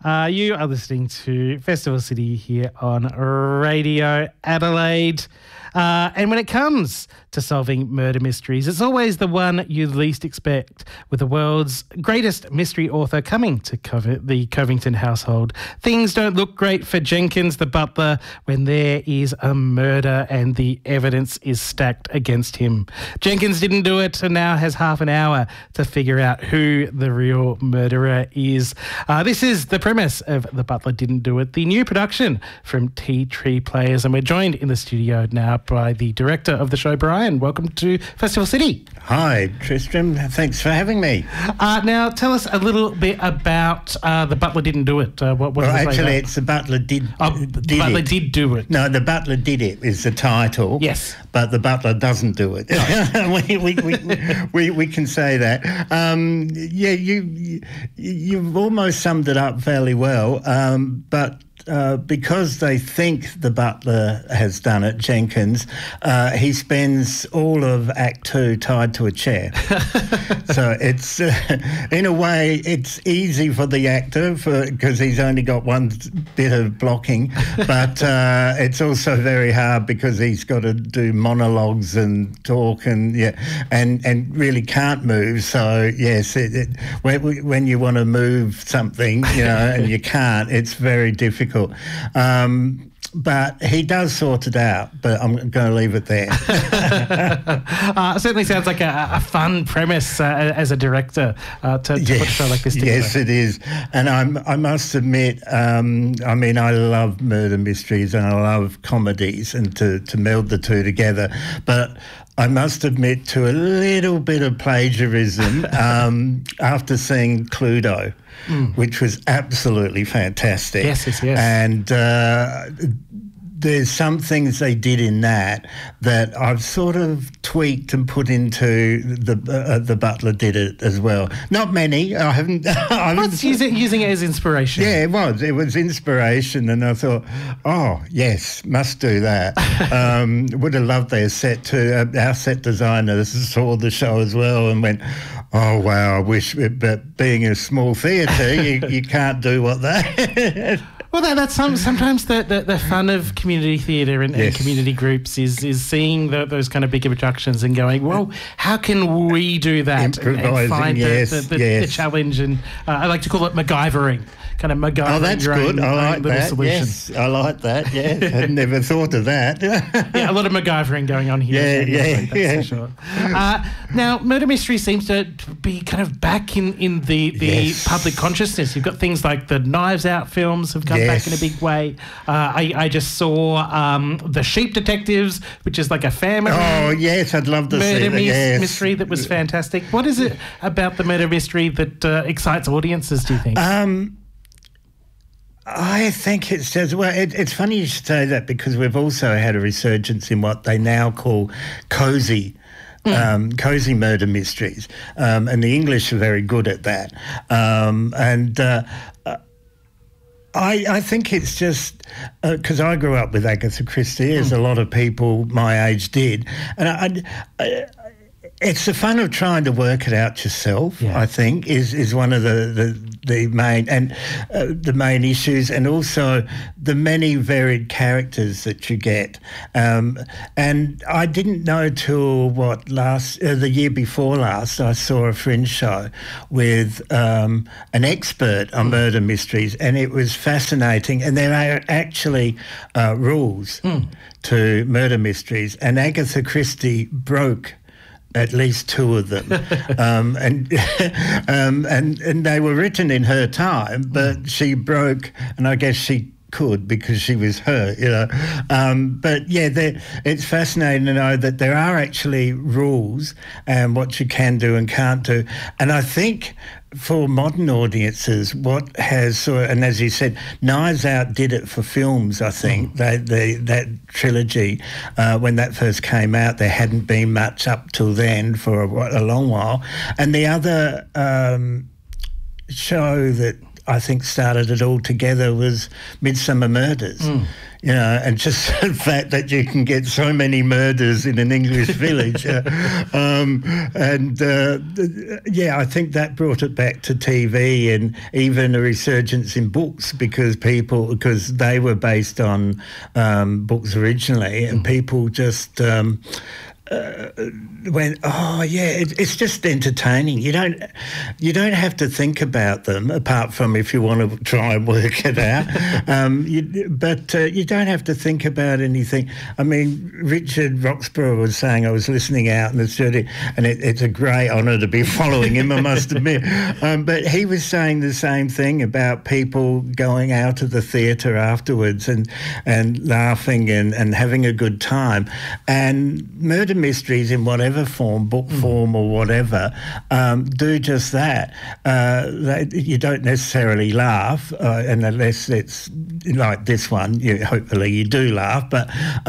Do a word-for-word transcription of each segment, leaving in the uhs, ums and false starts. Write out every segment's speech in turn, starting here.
Uh, you are listening to Festival City here on Radio Adelaide. Uh, and when it comes to solving murder mysteries, it's always the one you least expect, with the world's greatest mystery author coming to cover the Covington household. Things don't look great for Jenkins, the butler, when there is a murder and the evidence is stacked against him. Jenkins didn't do it and now has half an hour to figure out who the real murderer is. Uh, this is the premise of The Butler Didn't Do It, the new production from Tea Tree Players, and we're joined in the studio now by the director of the show, Brian. Welcome to Festival City. Hi, Tristram. Thanks for having me. Uh, now, tell us a little bit about uh, The Butler Didn't Do It. Uh, what, what well, does it actually, say it's The Butler Did, oh, did The Butler It. Did Do It. No, The Butler Did It is the title. Yes. But The Butler Doesn't Do It. we, we, we, we, we can say that. Um, yeah, you, you, you've almost summed it up fairly well, um, but... Uh, because they think the butler has done it, Jenkins, uh, he spends all of Act Two tied to a chair. So it's, uh, in a way, it's easy for the actor because he's only got one bit of blocking, but uh, it's also very hard because he's got to do monologues and talk and yeah, and and really can't move. So yes, it, it, when, when you want to move something, you know, and you can't, it's very difficult. Um, but he does sort it out, but I'm going to leave it there. uh, certainly sounds like a, a fun premise uh, as a director uh, to, to yes, put a show like this together. Yes, it is. And I'm, I must admit, um, I mean, I love murder mysteries and I love comedies, and to, to meld the two together. But I must admit to a little bit of plagiarism um, after seeing Cluedo. Mm. Which was absolutely fantastic. Yes, yes, yes. And uh, there's some things they did in that that I've sort of tweaked and put into the uh, the Butler Did It as well. Not many. I haven't. I haven't What's using, using it as inspiration? Yeah, it was. It was inspiration, and I thought, oh yes, must do that. um, would have loved their set too. Uh, our set designer saw the show as well and went, oh wow, I wish. But being a small theatre, you, you can't do what they. Well, that, that's some, sometimes the, the, the fun of community theatre and, yes. and community groups is is seeing the, those kind of bigger productions and going, well, how can we do that? Improvising, and, and find yes, the, the, the, yes. the challenge. And uh, I like to call it MacGyvering. Kind of MacGyvering. Oh, that's your good. Own, I like little that. Solution. Yes, I like that. Yeah, I'd never thought of that. Yeah, a lot of MacGyvering going on here. Yeah, yeah, that's yeah. For sure. Uh, now, murder mystery seems to be kind of back in, in the, the yes. public consciousness. You've got things like the Knives Out films have come yes. back in a big way. Uh, I, I just saw um, The Sheep Detectives, which is like a family. Oh, yes, I'd love to murder see that. mis- Yes. mystery that was fantastic. What is it about the murder mystery that uh, excites audiences, do you think? Um, I think it's just, well, it, it's funny you should say that because we've also had a resurgence in what they now call cosy Mm. Um, cosy murder mysteries, um, and the English are very good at that. Um, and uh, I, I think it's just because uh, I grew up with Agatha Christie, as mm. a lot of people my age did, and I, I, it's the fun of trying to work it out yourself. Yeah. I think is is one of the the, the main and uh, the main issues, and also the many varied characters that you get. Um, and I didn't know till what last uh, the year before last I saw a Fringe show with um, an expert on mm. murder mysteries, and it was fascinating. And there are actually uh, rules mm. to murder mysteries, and Agatha Christie broke at least two of them, um, and um, and and they were written in her time, but mm. she broke, and I guess she could because she was her, you know. Um, but yeah, it's fascinating to know that there are actually rules and what you can do and can't do. And I think for modern audiences, what has, and as you said, Knives Out did it for films, I think. Mm. They, they, that trilogy, uh, when that first came out, there hadn't been much up till then for a, a long while. And the other um, show that I think started it all together was Midsummer Murders. Mm. You know, and just the fact that you can get so many murders in an English village. uh, um, and, uh, yeah, I think that brought it back to T V and even a resurgence in books because people, because they were based on um, books originally and people just... Um, Uh, went, oh yeah, it, it's just entertaining. You don't, you don't have to think about them apart from if you want to try and work it out. um, you, but uh, you don't have to think about anything. I mean, Richard Roxburgh was saying I was listening out in the studio, and it, it's a great honour to be following him. I must admit, um, but he was saying the same thing about people going out of the theatre afterwards and and laughing and, and having a good time, and murder mysteries in whatever form, book form or whatever, um, do just that. Uh, they, you don't necessarily laugh, uh, and unless it's like this one, you, hopefully you do laugh, but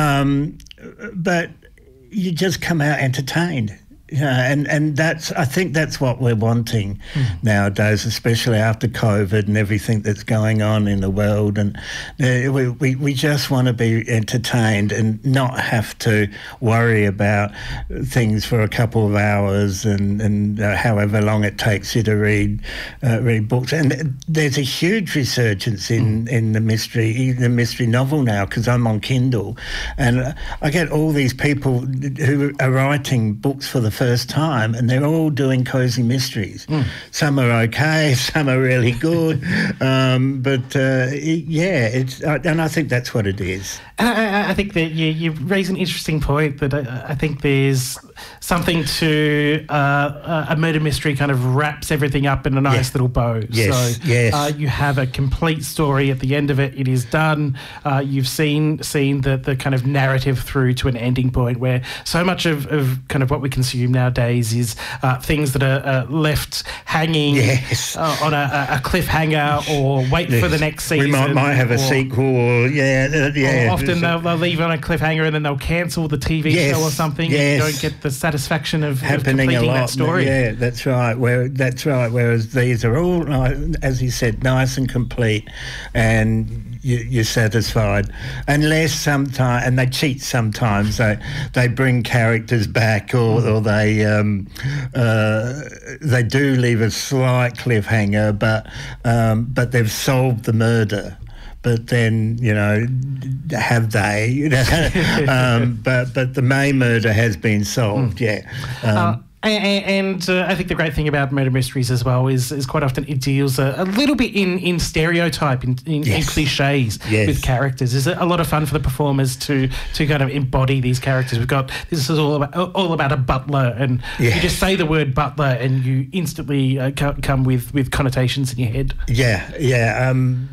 um, but you just come out entertained. Yeah, and, and that's I think that's what we're wanting mm. nowadays, especially after COVID and everything that's going on in the world. And uh, we, we we just want to be entertained and not have to worry about things for a couple of hours and and uh, however long it takes you to read uh, read books. And there's a huge resurgence in, mm. in the mystery the mystery novel now because I'm on Kindle, and I get all these people who are writing books for the first time, and they're all doing cozy mysteries. Mm. Some are okay, some are really good, um, but uh, yeah, it's uh, and I think that's what it is. I, I think that you, you raise an interesting point that I, I think there's something to uh, a murder mystery kind of wraps everything up in a nice yeah. little bow. Yes, so yes. Uh, you have a complete story at the end of it. It is done. Uh, you've seen seen the the kind of narrative through to an ending point where so much of, of kind of what we consume nowadays is uh, things that are uh, left hanging yes. uh, on a, a cliffhanger or wait yes. for the next season. We might, might have a or, sequel or, yeah. Uh, yeah. Or often they'll, they'll leave on a cliffhanger and then they'll cancel the T V yes. show or something. Yes. And you don't get the satisfaction of, happening of completing a lot. that story. Yeah, that's right. Where that's right. Whereas these are all, as you said, nice and complete, and you, you're satisfied. Unless sometimes, and they cheat sometimes. They they bring characters back, or, or they um, uh, they do leave a slight cliffhanger, but um, but they've solved the murder. But then, you know, have they? You know, um, but but the May murder has been solved. Mm. Yeah. Um, uh, and and uh, I think the great thing about murder mysteries as well is is quite often it deals a, a little bit in, in stereotype, in, in, yes. in cliches yes. with characters. It's a lot of fun for the performers to to kind of embody these characters. We've got, this is all about, all about a butler, and yes. you just say the word butler and you instantly uh, come with, with connotations in your head. Yeah, yeah. Um,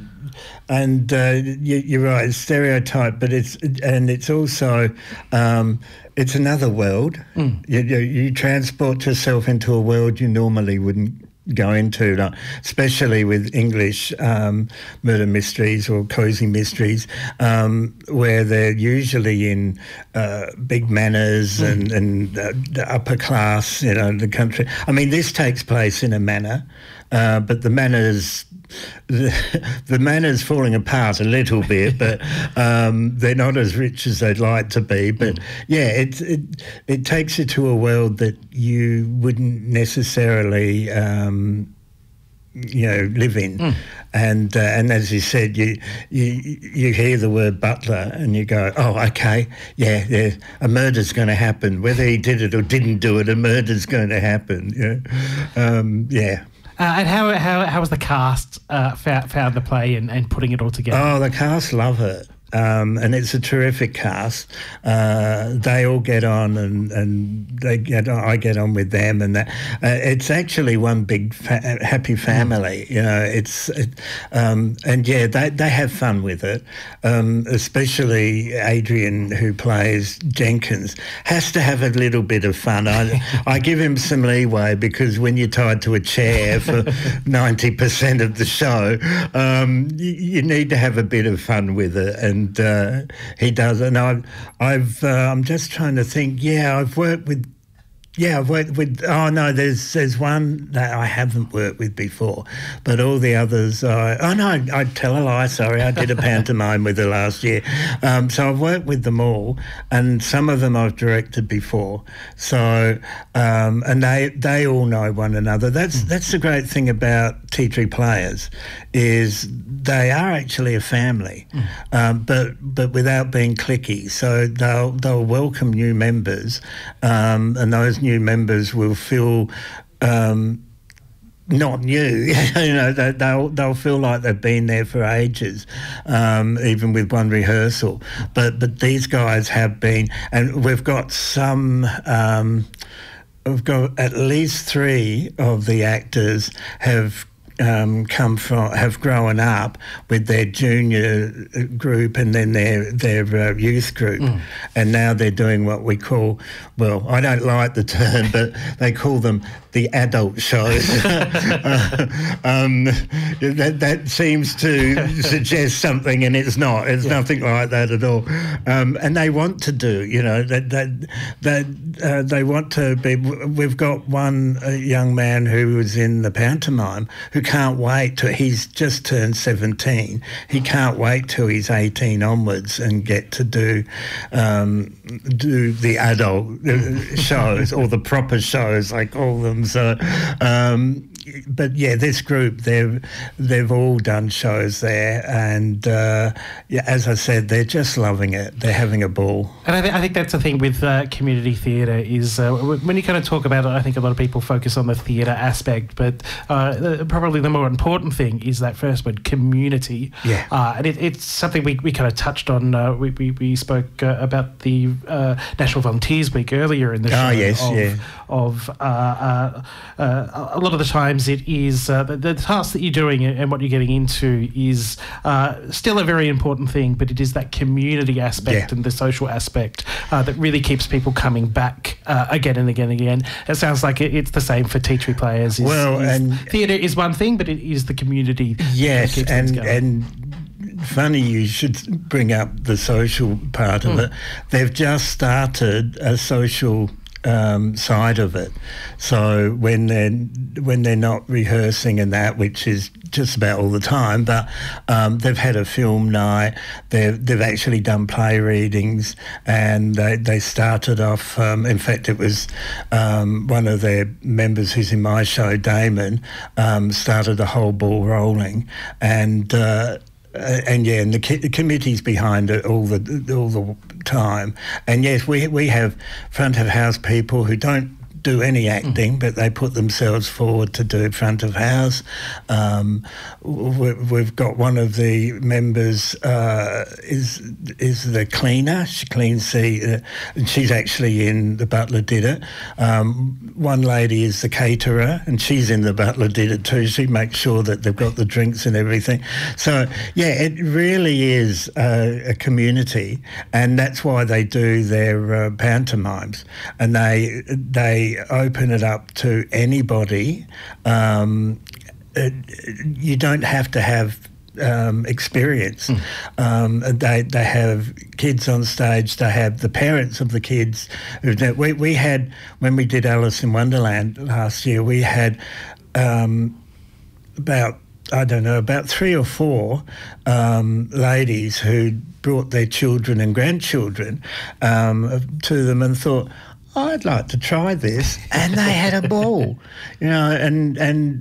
And uh, you, you're right, it's stereotype, but it's and it's also um, it's another world. Mm. You, you, you transport yourself into a world you normally wouldn't go into, like, especially with English um, murder mysteries or cosy mysteries, um, where they're usually in uh, big manors mm. and, and uh, the upper class, you know, the country. I mean, this takes place in a manor, uh, but the manors. The, the manor's falling apart a little bit, but um, they're not as rich as they'd like to be. But yeah, it it it takes you to a world that you wouldn't necessarily, um, you know, live in. Mm. And uh, and as you said, you you you hear the word butler and you go, oh, okay, yeah, yeah, a murder's going to happen. Whether he did it or didn't do it, a murder's going to happen. Yeah, um, yeah. Uh, and how how how was the cast uh, found, found the play and, and putting it all together? Oh, the cast love it. Um, and it's a terrific cast. Uh, they all get on, and, and they get on, I get on with them, and that, uh, it's actually one big fa- happy family. You know, it's it, um, and yeah, they they have fun with it. Um, especially Adrian, who plays Jenkins, has to have a little bit of fun. I I give him some leeway because when you're tied to a chair for ninety percent of the show, um, you, you need to have a bit of fun with it. And And uh, he does, and I've, I've uh, I'm just trying to think. Yeah, I've worked with Yeah, I've worked with. Oh no, there's there's one that I haven't worked with before, but all the others. I, oh no, I tell a lie. Sorry, I did a pantomime with her last year. Um, so I've worked with them all, and some of them I've directed before. So um, and they they all know one another. That's mm. that's the great thing about Tea Tree Players, is they are actually a family, mm. um, but but without being cliquey. So they'll they'll welcome new members, um, and those new members will feel um, not new. You know, they, they'll they'll feel like they've been there for ages, um, even with one rehearsal. But but these guys have been, and we've got some. Um, we've got at least three of the actors have. Um, come from have grown up with their junior group and then their their uh, youth group, mm. and now they're doing what we call, well, I don't like the term, but they call them the adult shows. uh, um, that that seems to suggest something, and it's not. It's yeah. nothing like that at all. Um, and they want to do, you know, that that that uh, they want to be. We've got one uh, young man who was in the pantomime who can't wait till he's just turned seventeen. He can't wait till he's eighteen onwards and get to do um, do the adult shows or the proper shows, I call them. So, um, but yeah, this group, they've they've all done shows there, and uh, yeah, as I said, they're just loving it. They're having a ball. And I, th- I think that's the thing with uh, community theatre is uh, when you kind of talk about it, I think a lot of people focus on the theatre aspect, but uh, probably the more important thing is that first word, community. Yeah. Uh, and it, it's something we, we kind of touched on. Uh, we, we we spoke uh, about the uh, National Volunteers Week earlier in the show. Oh yes, of, yeah. Of uh, uh, uh, a lot of the times it is uh, the, the task that you're doing and what you're getting into is uh, still a very important thing, but it is that community aspect yeah. and the social aspect uh, that really keeps people coming back uh, again and again and again. It sounds like it, it's the same for Tea Tree Players. Is, well, is and theatre is one thing, but it is the community. Yes, that keeps and things going. and funny you should bring up the social part of mm. it. They've just started a social Um, side of it. So when they're when they're not rehearsing and that, which is just about all the time, but um, they've had a film night. They've they've actually done play readings, and they they started off. Um, in fact, it was um, one of their members who's in my show, Damon, um, started the whole ball rolling, and. Uh, Uh, and yeah, and the, ki- the committee's behind it all the all the time. And yes, we we have front of house people who don't do any acting, mm. but they put themselves forward to do front of house. Um, we, we've got one of the members uh, is is the cleaner. She cleans the, uh, and she's actually in The Butler Did It. Um, one lady is the caterer, and she's in The Butler Did It too. She makes sure that they've got the drinks and everything. So yeah, it really is a, a community, and that's why they do their uh, pantomimes, and they they. open it up to anybody. Um, it, you don't have to have um, experience. Mm. Um, they they have kids on stage. They have the parents of the kids. We we had when we did Alice in Wonderland last year. We had um, about I don't know about three or four um, ladies who brought their children and grandchildren um, to them and thought, I'd like to try this, and they had a ball, you know, and and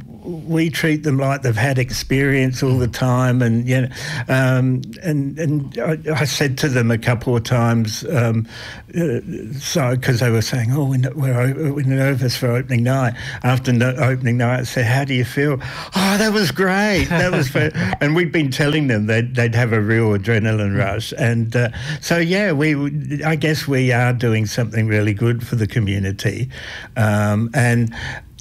we treat them like they've had experience all the time, and you know, um, and and I, I said to them a couple of times, um, uh, so because they were saying, oh, we're, we're we're nervous for opening night. After no, opening night, I said, how do you feel? Oh, that was great. That was, for, and we'd been telling them that they'd have a real adrenaline rush, and uh, so yeah, we I guess we are doing something really good for the community, um, and.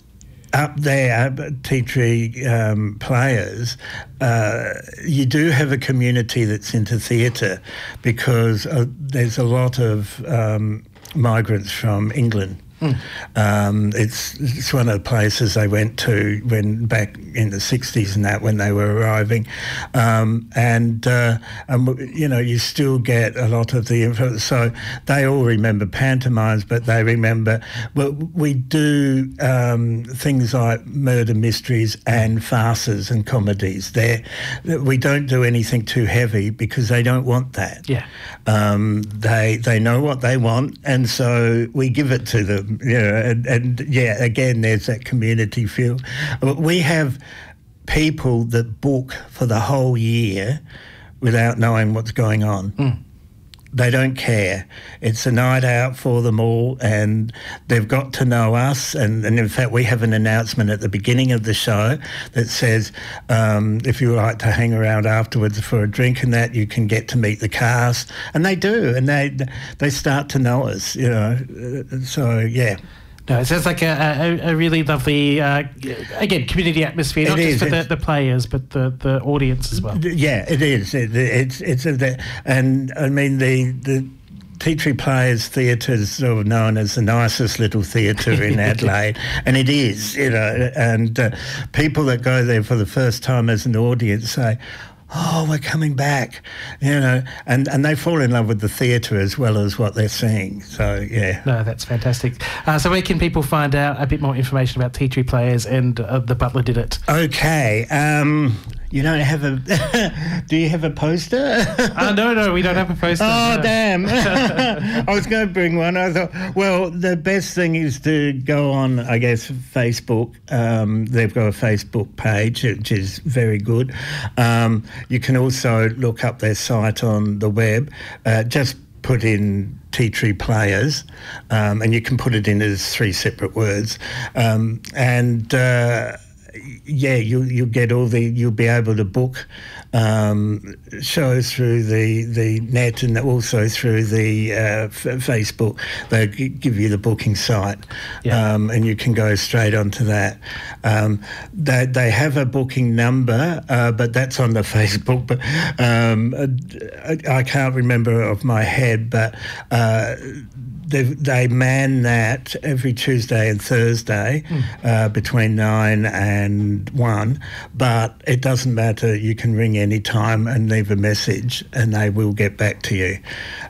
Up there, Tea Tree um, Players, uh, you do have a community that's into theatre because uh, there's a lot of um, migrants from England Mm. Um, it's, it's one of the places they went to when back in the sixties and that when they were arriving. Um, and, uh, and, you know, you still get a lot of the influence. So they all remember pantomimes, but they remember, well, we do um, things like murder mysteries and farces and comedies. They're, we don't do anything too heavy because they don't want that. Yeah. Um, they they know what they want, and so we give it to them. You know, and, and yeah, again, there's that community feel. We have people that book for the whole year without knowing what's going on. Mm. They don't care. It's a night out for them all, and they've got to know us. And, and in fact, we have an announcement at the beginning of the show that says, um, if you like to hang around afterwards for a drink and that, you can get to meet the cast. And they do, and they they start to know us, you know. So, yeah. No, it sounds like a, a, a really lovely, uh, again, community atmosphere, not it just is. for the, the players, but the, the audience as well. Yeah, it is. It, it's it's a, and I mean the the Tea Tree Players Theatre is sort of known as the nicest little theatre in Adelaide, and it is, you know. And uh, people that go there for the first time as an audience say, oh, we're coming back, you know, and, and they fall in love with the theatre as well as what they're seeing. So, yeah. No, that's fantastic. Uh, so where can people find out a bit more information about Tea Tree Players and uh, The Butler Did It? Okay. Um, you don't have a... do you have a poster? uh, no, no, we don't have a poster. Oh, no. damn. I was going to bring one. I thought, well, the best thing is to go on, I guess, Facebook. Um, they've got a Facebook page, which is very good. Um, you can also look up their site on the web. Uh, just put in Tea Tree Players, um, and you can put it in as three separate words. Um, and... Uh, yeah, you you'll get all the you'll be able to book um, shows through the, the net and also through the uh, f- Facebook. They g- give you the booking site, yeah. um, and you can go straight onto that. Um, they they have a booking number, uh, but that's on the Facebook. But um, I, I can't remember off my head, but. Uh, They, they man that every Tuesday and Thursday mm. uh, between nine and one, but it doesn't matter. You can ring any time and leave a message and they will get back to you.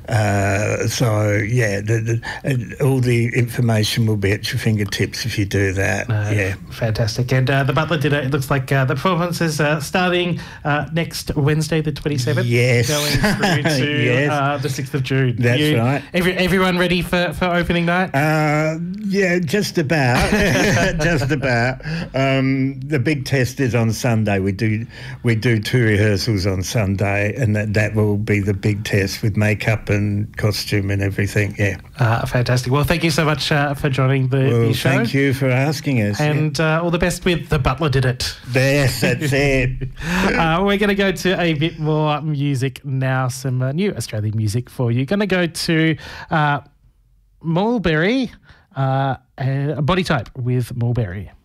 Uh, so, yeah, the, the, all the information will be at your fingertips if you do that. Uh, yeah, fantastic. And uh, The Butler Did It. It looks like uh, the performance is uh, starting uh, next Wednesday, the twenty-seventh. Yes. Going through to yes. uh, the sixth of June. That's you, right. Every, everyone ready for, for opening night? Uh, yeah, just about. just about. Um, the big test is on Sunday. We do we do two rehearsals on Sunday, and that, that will be the big test with makeup and costume and everything. Yeah. Uh, fantastic. Well, thank you so much uh, for joining the, well, the show. Thank you for asking us. And yeah. uh, all the best with The Butler Did It. Yes, that's it. uh, we're going to go to a bit more music now, some uh, new Australian music for you. Going to go to... Uh, Mulberry, uh, a body type with Mulberry.